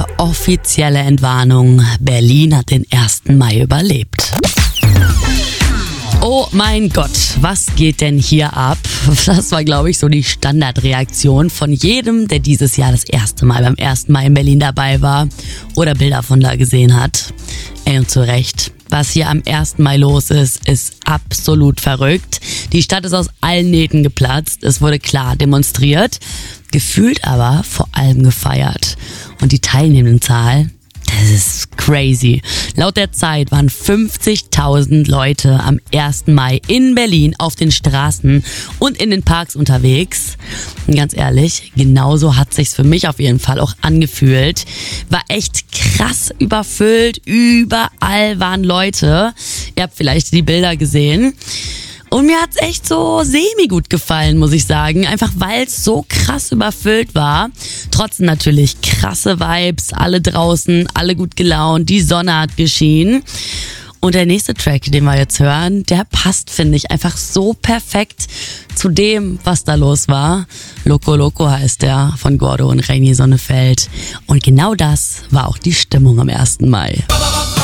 Heute offizielle Entwarnung. Berlin hat den 1. Mai überlebt. Oh mein Gott, was geht denn hier ab? Das war, glaube ich, so die Standardreaktion von jedem, der dieses Jahr das erste Mal beim 1. Mai in Berlin dabei war oder Bilder von da gesehen hat. Und zu Recht. Was hier am 1. Mai los ist, ist absolut verrückt. Die Stadt ist aus allen Nähten geplatzt. Es wurde klar demonstriert, gefühlt aber vor allem gefeiert. Und die Teilnehmendenzahl, das ist crazy. Laut der Zeit waren 50.000 Leute am 1. Mai in Berlin auf den Straßen und in den Parks unterwegs. Und ganz ehrlich, genauso hat sich's für mich auf jeden Fall auch angefühlt. War echt krass überfüllt. Überall waren Leute. Ihr habt vielleicht die Bilder gesehen. Und mir hat's echt so semi-gut gefallen, muss ich sagen. Einfach weil es so krass überfüllt war. Trotzdem natürlich krasse Vibes, alle draußen, alle gut gelaunt, die Sonne hat geschienen. Und der nächste Track, den wir jetzt hören, der passt, finde ich, einfach so perfekt zu dem, was da los war. Loco Loco heißt der, von Gordo und Reini Sonnefeld. Und genau das war auch die Stimmung am 1. Mai.